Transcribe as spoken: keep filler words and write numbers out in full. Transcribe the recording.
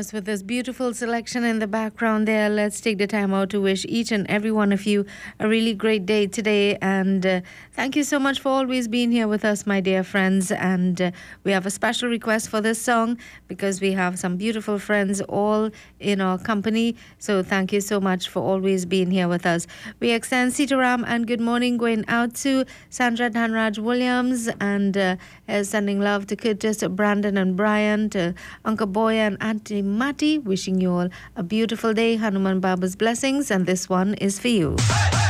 Yes, with this beautiful selection in the background there, let's take the time out to wish each and every one of you a really great day today. And uh, thank you so much for always being here with us, my dear friends. And uh, we have a special request for this song because we have some beautiful friends all in our company. So thank you so much for always being here with us. We extend Sitaram and good morning going out to Sandra Dhanraj Williams and uh, uh, sending love to Curtis, Brandon and Brian, to Uncle Boy and Auntie Matty, wishing you all a beautiful day. Hanuman Baba's blessings, and this one is for you.